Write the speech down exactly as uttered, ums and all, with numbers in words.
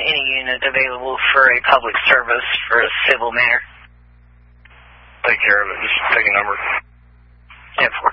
any unit available for a public service for a civil matter. Take care of it. Just take a number. ten four.